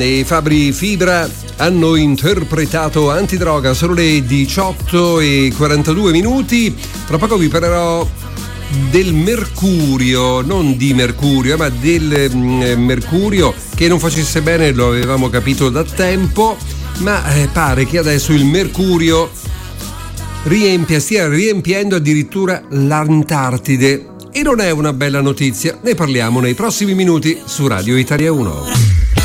E Fabri Fibra hanno interpretato Antidroga. Sono le 18:42. Tra poco vi parlerò del mercurio, non di mercurio, ma del mercurio, che non facesse bene, lo avevamo capito da tempo, ma pare che adesso il mercurio stia riempiendo addirittura l'Antartide, e non è una bella notizia. Ne parliamo nei prossimi minuti su Radio Italia 1.